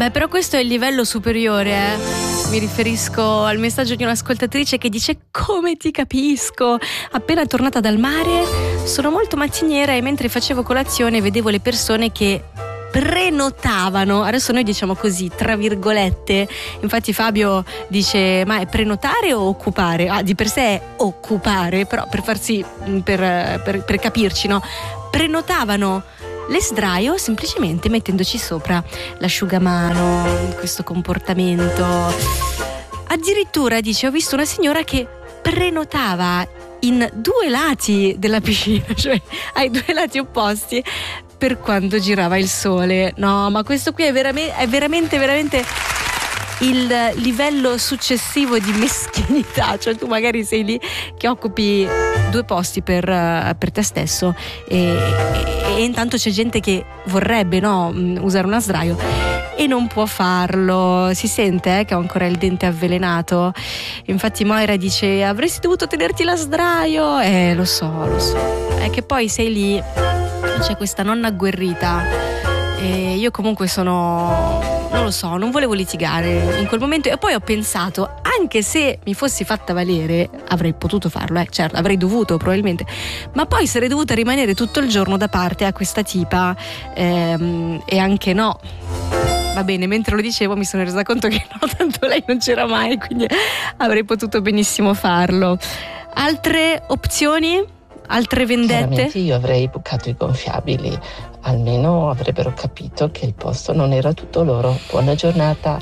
Beh, però questo è il livello superiore, Mi riferisco al messaggio di un'ascoltatrice che dice: come ti capisco, appena tornata dal mare sono molto mattiniera e mentre facevo colazione vedevo le persone che prenotavano, adesso noi diciamo così tra virgolette, infatti Fabio dice: ma è prenotare o occupare? Di per sé è occupare, però per farsi per capirci, no? Prenotavano l'esdraio semplicemente mettendoci sopra l'asciugamano, questo comportamento. Addirittura dice: ho visto una signora che prenotava in 2 lati della piscina, cioè ai 2 lati opposti, per quando girava il sole. No, ma questo qui è veramente il livello successivo di meschinità. Cioè tu magari sei lì che occupi 2 posti per te stesso e intanto c'è gente che vorrebbe, no, usare un sdraio e non può farlo. Si sente che ho ancora il dente avvelenato. Infatti Moira dice: avresti dovuto tenerti la sdraio. Lo so. È che poi sei lì, c'è questa nonna agguerrita e io comunque non lo so, non volevo litigare in quel momento, e poi ho pensato: anche se mi fossi fatta valere avrei potuto farlo, certo, avrei dovuto probabilmente, ma poi sarei dovuta rimanere tutto il giorno da parte a questa tipa, e anche no. Va bene, mentre lo dicevo mi sono resa conto che no, tanto lei non c'era mai, quindi avrei potuto benissimo farlo. Altre opzioni? Altre vendette? Chiaramente io avrei bucato i gonfiabili, almeno avrebbero capito che il posto non era tutto loro. Buona giornata.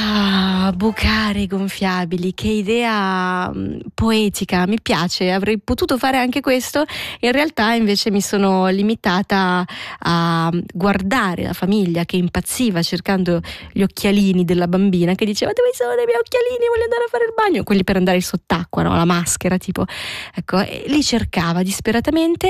Bucare i gonfiabili, che idea poetica, mi piace. Avrei potuto fare anche questo, in realtà invece mi sono limitata a guardare la famiglia che impazziva cercando gli occhialini della bambina, che diceva: dove sono i miei occhialini, voglio andare a fare il bagno, quelli per andare sott'acqua, no? La maschera tipo, ecco, e li cercava disperatamente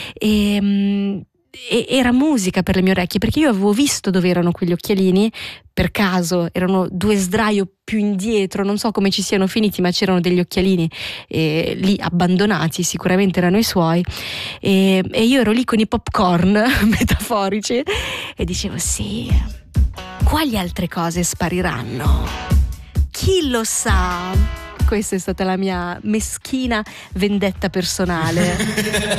e era musica per le mie orecchie, perché io avevo visto dove erano quegli occhialini per caso, erano 2 sdraio più indietro, non so come ci siano finiti, ma c'erano degli occhialini lì abbandonati, sicuramente erano i suoi, e io ero lì con i popcorn metaforici e dicevo: sì, quali altre cose spariranno? Chi lo sa? Questa è stata la mia meschina vendetta personale.